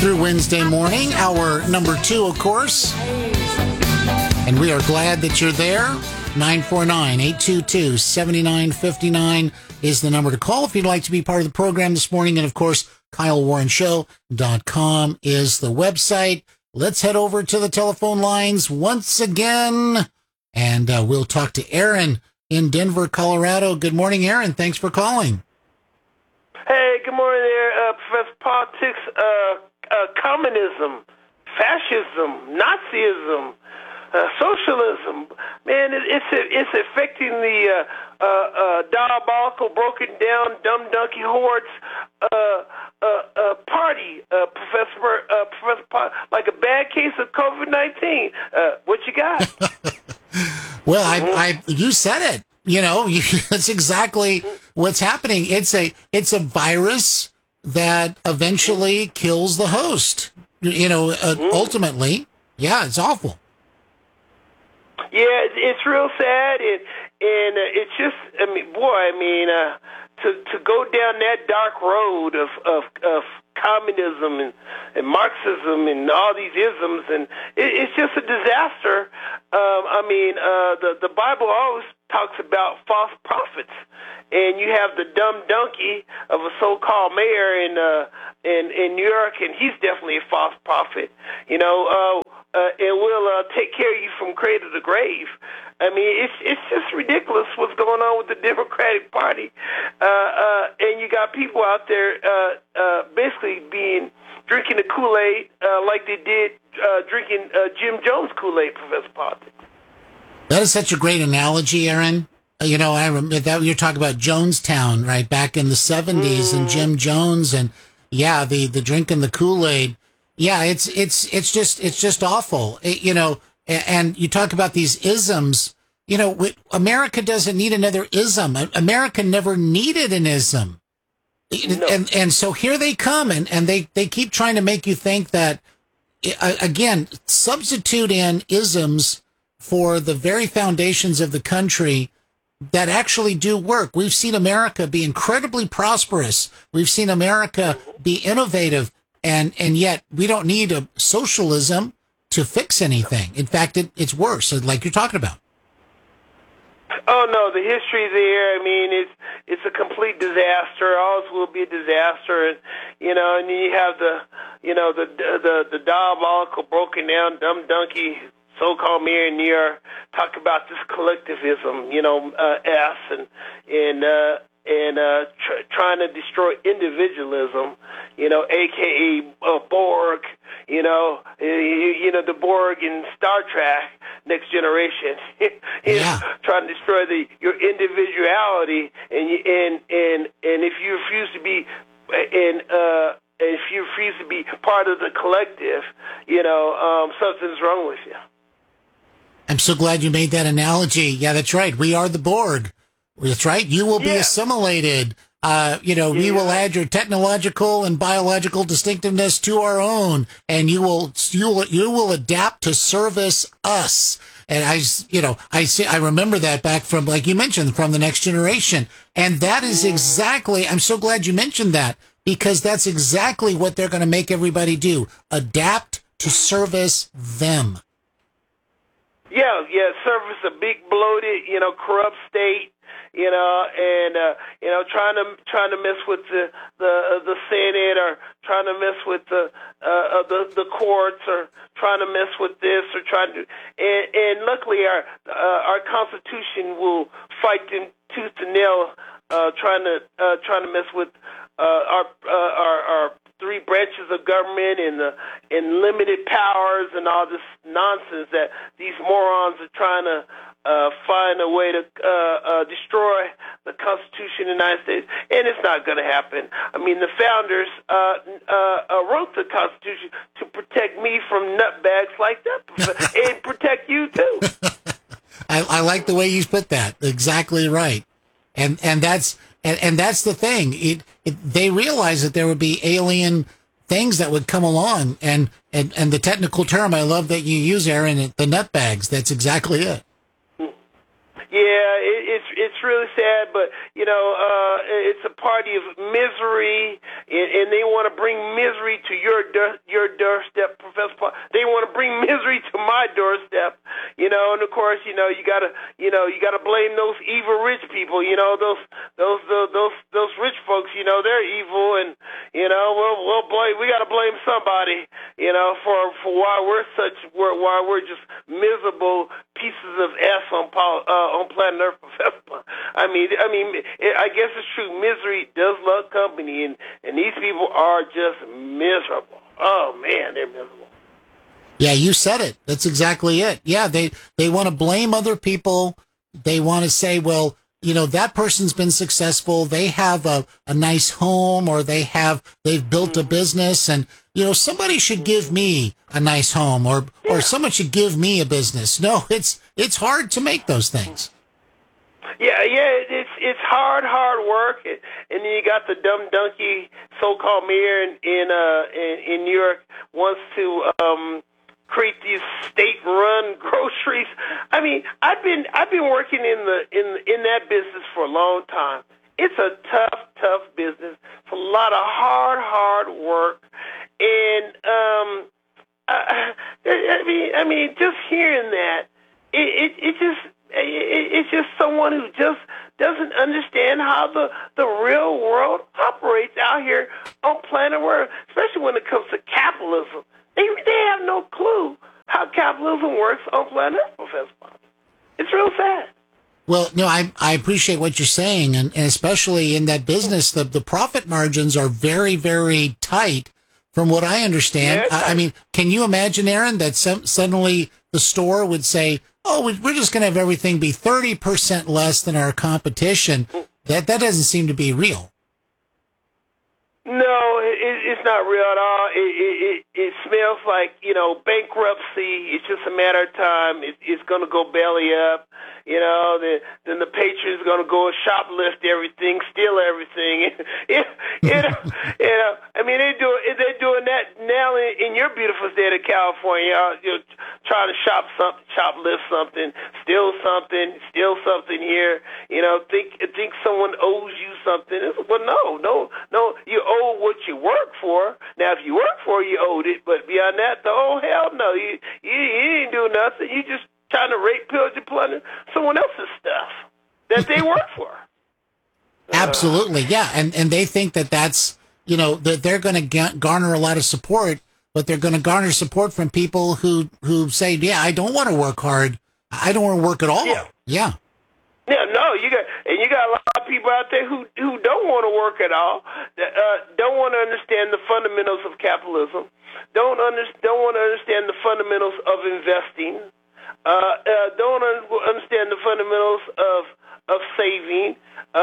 through Wednesday morning, hour number 2, of course. And we are glad that you're there. 949-822-7959 is the number to call if you'd like to be part of the program this morning. And, of course, KyleWarrenShow.com is the website. Let's head over to the telephone lines once again, and we'll talk to Aaron in Denver, Colorado. Good morning, Aaron. Thanks for calling. Hey, good morning there, Professor. Politics, communism, fascism, Nazism, socialism. Man, it's affecting the diabolical, broken down, dumb donkey hordes party, Professor. Like a bad case of COVID-19. What you got? Well, you said it. You know, that's exactly what's happening. It's a virus that eventually kills the host. You know, ultimately, yeah, it's awful. Yeah, it's real sad, and it's just, I mean, to go down that dark road of communism and Marxism and all these isms, and it's just a disaster. The Bible always talks about false prophets, and you have the dumb donkey of a so-called mayor in New York, and he's definitely a false prophet, and will take care of you from cradle to grave. I mean, it's just ridiculous what's going on with the Democratic Party, and you got people out there basically drinking the Kool-Aid like they did drinking Jim Jones Kool-Aid, Professor Politics. That is such a great analogy, Aaron. You know, I remember that you're talking about Jonestown, right, back in the 70s, and Jim Jones, and yeah, the drinking the Kool-Aid. Yeah, it's just awful. And you talk about these isms. You know, America doesn't need another ism. America never needed an ism. No. And so here they come, and they keep trying to make you think that, again, substitute in isms for the very foundations of the country that actually do work. We've seen America be incredibly prosperous. We've seen America be innovative, and yet we don't need a socialism to fix anything. In fact, it's worse, like you're talking about. Oh no, the history there. I mean, it's a complete disaster. Always will be a disaster, and then you have the diabolical, broken down, dumb donkey so-called mayor in New York talk about this collectivism, trying to destroy individualism, aka Borg, the Borg in Star Trek, Next Generation, trying to destroy your individuality, and if you refuse to be if you refuse to be part of the collective, something's wrong with you. I'm so glad you made that analogy. Yeah, that's right. We are the Borg. That's right. You will be assimilated. We will add your technological and biological distinctiveness to our own, and you will adapt to service us. And I remember that back from, like you mentioned, from the Next Generation. And that is exactly, I'm so glad you mentioned that, because that's exactly what they're going to make everybody do. Adapt to service them. Yeah, service a big bloated, corrupt state, trying to mess with the Senate, or trying to mess with the courts, or trying to mess with this, or trying to, and luckily our Constitution will fight them tooth and nail, trying to mess with our three branches of government and limited powers and all this nonsense that these morons are trying to find a way to destroy the Constitution of the United States, and it's not going to happen. I mean, the founders wrote the Constitution to protect me from nutbags like that, and protect you too. I like the way you put that. Exactly right, and that's the thing. They realized that there would be alien things that would come along, and the technical term I love that you use, Aaron, the nutbags. That's exactly it. Yeah, it's really sad, but it's a party of misery, and they want to bring misery to your doorstep, Professor Paul. They want to bring misery to my doorstep, and of course, you gotta blame those evil rich people, those rich folks, they're evil, and we gotta blame somebody, for why we're just miserable pieces of S on planet Earth, Professor. I guess it's true. Misery does love company, and these people are just miserable. Oh man, they're miserable. Yeah, you said it. That's exactly it. Yeah, they want to blame other people. They want to say, well, that person's been successful. They have a nice home, or they've built a business, and somebody should give me a nice home, or someone should give me a business. No, it's hard to make those things. Yeah, it's hard work, and then you got the dumb donkey so-called mayor in New York wants to create these state-run groceries. I've been working in that business for a long time. It's a tough business. It's a lot of hard work, and just hearing that, it's just someone who just doesn't understand how the real world operates out here on planet Earth, especially when it comes to capitalism. They have no clue how capitalism works on planet Earth, Professor Bob. It's real sad. Well, no, I appreciate what you're saying, and especially in that business, the profit margins are very, very tight, from what I understand. Yeah, can you imagine, Aaron, that suddenly the store would say, "Oh, we're just going to have everything be 30% less than our competition"? That doesn't seem to be real. No, it's not real at all. It smells like bankruptcy. It's just a matter of time. It's going to go belly up. Then the Patriots going to go and shoplift everything, steal everything. They're doing that now in your beautiful state of California. Trying to shoplift something, steal something here. Think someone owes you something. Well, no. You owe what you work for. Now, if you work for it, you owed it. But beyond that, hell no. You didn't do nothing. You just trying to rape, pillage, and plunder someone else's stuff that they work for. Absolutely, yeah. And they think that's, that they're going to garner a lot of support, but they're going to garner support from people who say, yeah, I don't want to work hard. I don't want to work at all. Yeah. Yeah, no, you got a lot of people out there who don't want to work at all, don't want to understand the fundamentals of capitalism, don't want to understand the fundamentals of investing, don't understand the fundamentals of saving,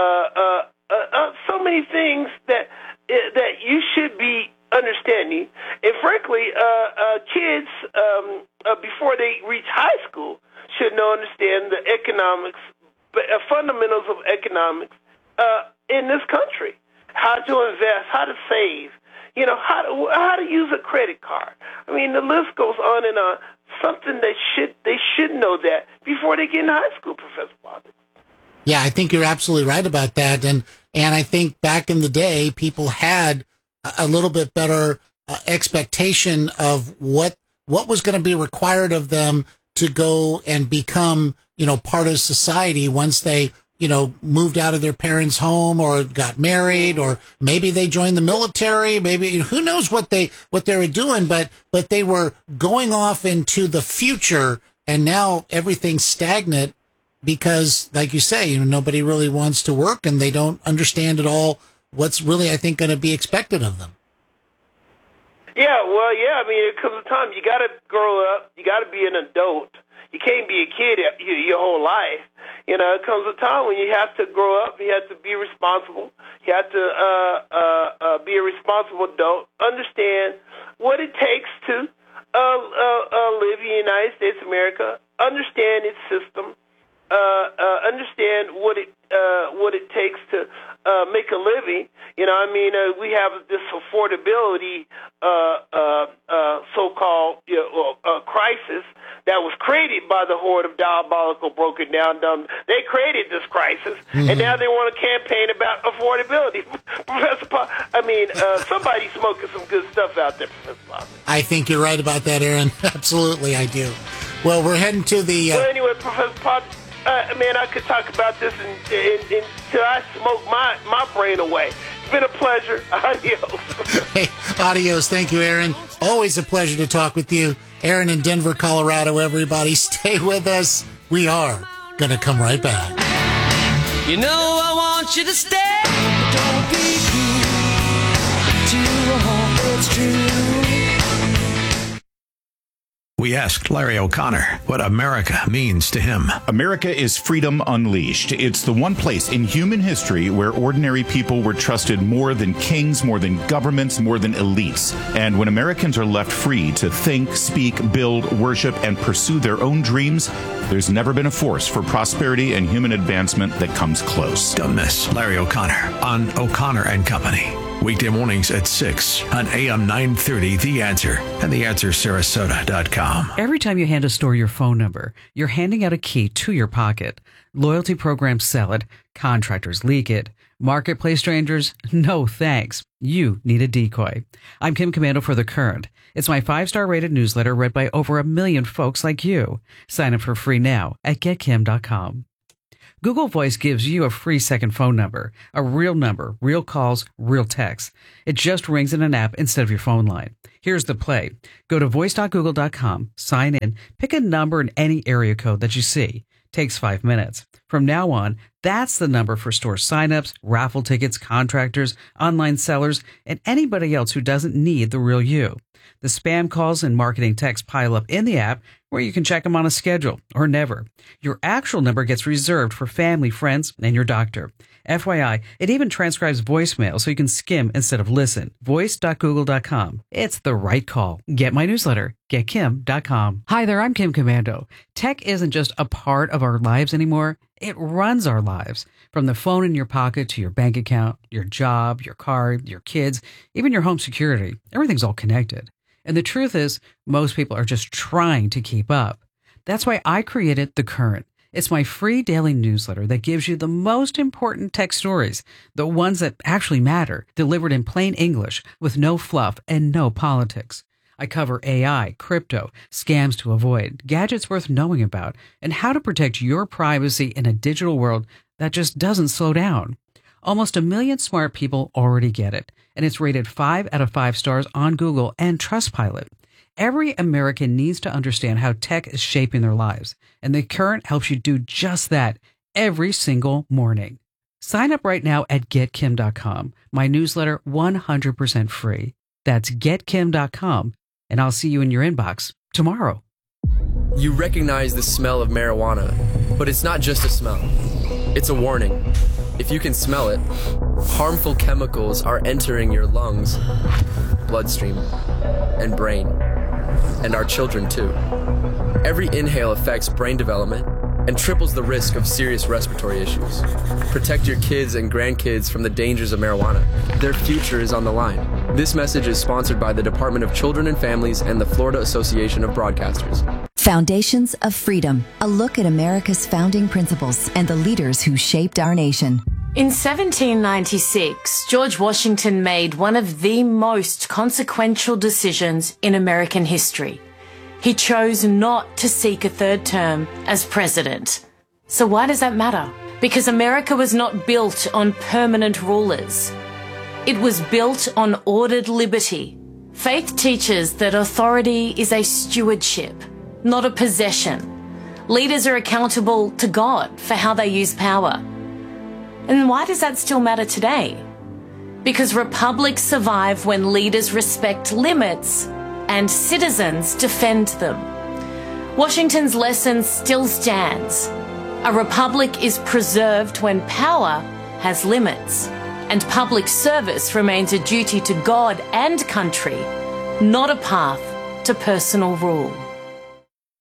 so many things that you should be understanding. And frankly, kids before they reach high school should understand the economics, fundamentals of economics in this country. How to invest, how to save, how to use a credit card. The list goes on and on. Something they should know that before they get in high school, Professor Bobby. Yeah, I think you're absolutely right about that. And I think back in the day, people had a little bit better expectation of what was going to be required of them to go and become, part of society once they, moved out of their parents' home or got married, or maybe they joined the military, maybe who knows what they were doing, but they were going off into the future, and now everything's stagnant because, like you say, nobody really wants to work, and they don't understand at all what's really, I think, going to be expected of them. Yeah, well, yeah, there comes a time you got to grow up, you got to be an adult. You can't be a kid your whole life. It comes a time when you have to grow up, you have to be responsible, you have to be a responsible adult, understand what it takes to live in the United States of America, understand its system, understand what it takes to make a living. We have this affordability so-called crisis that was created by the horde of diabolical, broken down, dumb. They created this crisis, and now they want to campaign about affordability. Professor Paul, somebody's smoking some good stuff out there, Professor Paul. I think you're right about that, Aaron. Absolutely, I do. Well, we're heading to the... Well, anyway, Professor Paul, I could talk about this until I smoke my brain away. It's been a pleasure. Adios. Hey, adios. Thank you, Aaron. Always a pleasure to talk with you. Aaron in Denver, Colorado, everybody. Stay with us. We are going to come right back. You know I want you to stay. Don't be cruel to a heart that's true. We asked Larry O'Connor what America means to him. America is freedom unleashed. It's the one place in human history where ordinary people were trusted more than kings, more than governments, more than elites. And when Americans are left free to think, speak, build, worship, and pursue their own dreams, there's never been a force for prosperity and human advancement that comes close. Don't miss Larry O'Connor on O'Connor and Company. Weekday mornings at 6 on AM 930, The Answer, and TheAnswerSarasota.com. Every time you hand a store your phone number, you're handing out a key to your pocket. Loyalty programs sell it. Contractors leak it. Marketplace strangers, no thanks. You need a decoy. I'm Kim Komando for The Current. It's my 5-star rated newsletter read by over 1 million folks like you. Sign up for free now at getkim.com. Google Voice gives you a free second phone number, real calls, real texts. It just rings in an app instead of your phone line. Here's the play. Go to voice.google.com, sign in, pick a number in any area code that you see. Takes 5 minutes. From now on, that's the number for store signups, raffle tickets, contractors, online sellers, and anybody else who doesn't need the real you. The spam calls and marketing texts pile up in the app where you can check them on a schedule or never. Your actual number gets reserved for family, friends, and your doctor. FYI, it even transcribes voicemail so you can skim instead of listen. Voice.google.com. It's the right call. Get my newsletter. GetKim.com. Hi there, I'm Kim Komando. Tech isn't just a part of our lives anymore. It runs our lives. From the phone in your pocket to your bank account, your job, your car, your kids, even your home security. Everything's all connected. And the truth is, most people are just trying to keep up. That's why I created The Current. It's my free daily newsletter that gives you the most important tech stories, the ones that actually matter, delivered in plain English with no fluff and no politics. I cover AI, crypto, scams to avoid, gadgets worth knowing about, and how to protect your privacy in a digital world that just doesn't slow down. Almost 1 million smart people already get it, and it's rated 5 out of 5 stars on Google and Trustpilot. Every American needs to understand how tech is shaping their lives, and The Current helps you do just that every single morning. Sign up right now at getkim.com. My newsletter 100% free. That's getkim.com, and I'll see you in your inbox tomorrow. You recognize the smell of marijuana, but it's not just a smell. It's a warning. If you can smell it, harmful chemicals are entering your lungs, bloodstream, and brain. And our children, too. Every inhale affects brain development and triples the risk of serious respiratory issues. Protect your kids and grandkids from the dangers of marijuana. Their future is on the line. This message is sponsored by the Department of Children and Families and the Florida Association of Broadcasters. Foundations of Freedom, a look at America's founding principles and the leaders who shaped our nation. In 1796, George Washington made one of the most consequential decisions in American history. He chose not to seek a third term as president. So why does that matter? Because America was not built on permanent rulers. It was built on ordered liberty. Faith teaches that authority is a stewardship, not a possession. Leaders are accountable to God for how they use power. And why does that still matter today? Because republics survive when leaders respect limits and citizens defend them. Washington's lesson still stands. A republic is preserved when power has limits, and public service remains a duty to God and country, not a path to personal rule.